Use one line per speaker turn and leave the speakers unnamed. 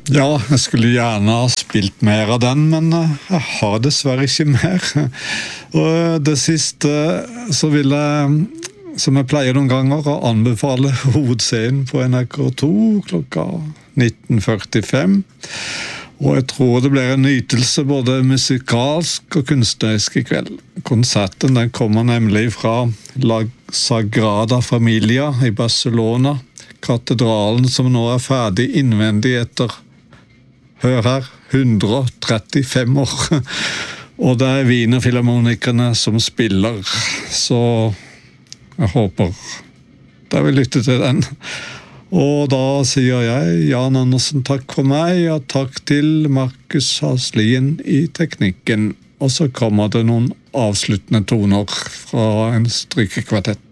Ja, jeg skulle gjerne ha spilt mer av den, men jeg har dessverre ikke mer. Og det siste så vil jeg, som jeg pleier noen ganger, å anbefale Hovedscenen på NRK2 klokka 19:45. Og jeg tror det blir en nytelse både musikalsk og kunstnerisk i kveld. Konserten den kommer nemlig fra La Sagrada Familia i Barcelona, katedralen som nå er ferdig innvendig etter, hør her, 135 år. Og det er Wienerfilharmonikerne som spiller, så jeg håper dere vil lytte til den. Og da sier jeg, Jan Andersen, takk for meg, og takk til Markus Haslien i teknikken. Og så kommer det noen avsluttende toner fra en strykekvartett.